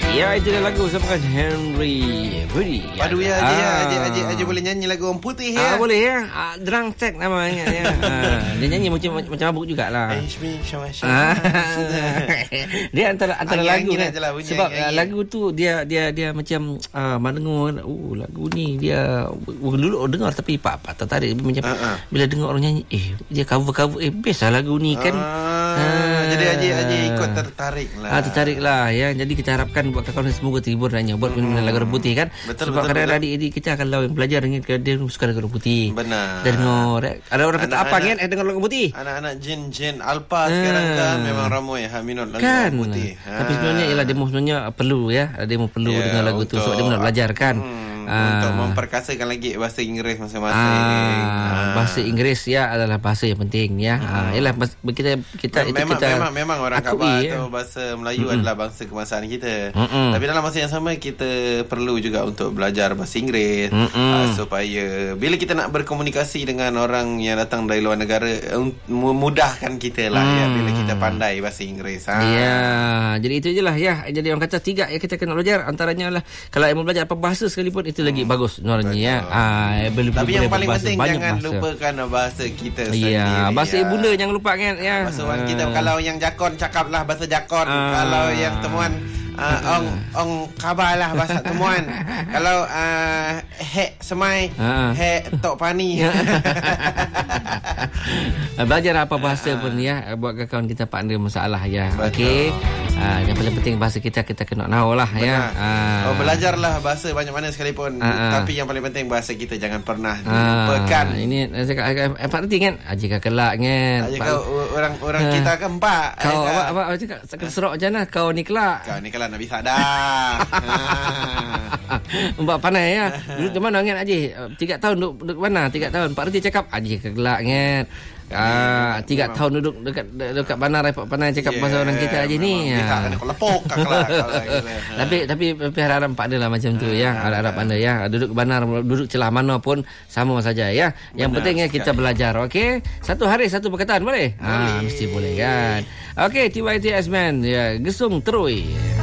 Ya, itu dia lagu sama Henry Budi. Padu ya, Haji boleh nyanyi lagu Orang Putih ya? Boleh ya. Drunk Tech namanya ya. Dia nyanyi macam mabuk jugalah. Dia antara lagu kan. Sebab lagu tu dia macam mendengar lagu ni dia dulu dengar tapi pak tertarik macam bila dengar orang nyanyi dia cover best lah lagu ni kan. Jadi Haji ikut tertarik lah ya. Jadi kita harapkan buat kawan semoga terhibur dan buat lagu Orang Putih kan. Sebab kadang-kadang adik kita akan lawan belajar dengan dia suka lagu Orang Putih. Benar. Dan dengar ada orang kata apa kan dengar lagu Putih. Anak-anak jin alpa sekarang kan memang ramai minat lagu kan? Orang Putih. Tapi sebenarnya ialah demo perlu ya. Demo perlu dengar lagu tu sebab dia nak belajar kan. Untuk memperkasakan lagi bahasa Inggeris masing-masing. Bahasa Inggeris ya adalah bahasa yang penting ya. Ialah kita memang orang Kaabah atau bahasa Melayu adalah bangsa kebangsaan kita. Tapi dalam masa yang sama kita perlu juga untuk belajar bahasa Inggeris supaya bila kita nak berkomunikasi dengan orang yang datang dari luar negara memudahkan kita lah ya bila kita pandai bahasa Inggeris. Ya, jadi itu je lah ya. Jadi orang kata 3 yang kita kena belajar antaranya lah kalau mau belajar apa bahasa sekalipun itu lagi bagus sebenarnya ya. Tapi yang paling penting jangan lupakan bahasa kita sendiri. Ya, bahasa ibunda jangan lupa kan ya. Bahasa orang kita kalau yang Jakon cakaplah bahasa Jakon. Kalau yang temuan ong Kaabah lah bahasa temuan. Kalau hek semai hek tok pani. Belajar apa bahasa pun ya buat kawan kita tak ada masalah ya. Okey. Yang paling penting bahasa kita kena tahu lah ya. Belajarlah bahasa banyak mana sekalipun. Tapi yang paling penting bahasa kita jangan pernah dilupakan. Ini apa penting kan? Jika kelak kan. Jika orang kita kan empat. Kau apa cakap serok macam mana? Kau ni kelak Nabi sadar. Mbak pandai ya. Duduk di mana kan Haji? 3 tahun duduk mana? 3 tahun. Pak Reti cakap Haji kegelak kan. 3 tahun duduk dekat bandar Pak pandai cakap bahasa orang kita Haji ni. Lepok kelak. Tapi harap Pak adalah macam tu ya. Harap pandai ya. Duduk bandar, duduk celah mana pun sama saja ya. Yang pentingnya kita belajar. Okey. Satu hari satu perkataan boleh? Mesti boleh kan. Okey, TYTS man ya. Gesung terus.